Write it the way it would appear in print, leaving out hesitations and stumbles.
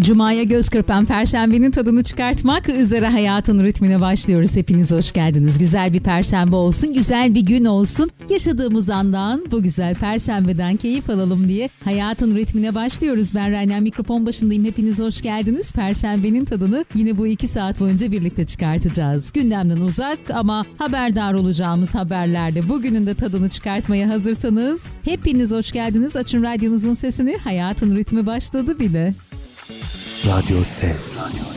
Cuma'ya göz kırpan Perşembenin tadını çıkartmak üzere hayatın ritmine başlıyoruz. Hepiniz hoş geldiniz. Güzel bir Perşembe olsun, güzel bir gün olsun. Yaşadığımız andan, bu güzel Perşembeden keyif alalım diye hayatın ritmine başlıyoruz. Ben Rayna, mikrofon başındayım. Hepiniz hoş geldiniz. Perşembenin tadını yine bu 2 saat boyunca birlikte çıkartacağız. Gündemden uzak ama haberdar olacağımız haberlerde bugünün de tadını çıkartmaya hazırsanız hepiniz hoş geldiniz. Açın radyonuzun sesini. Hayatın ritmi başladı bile. Radyo Ses.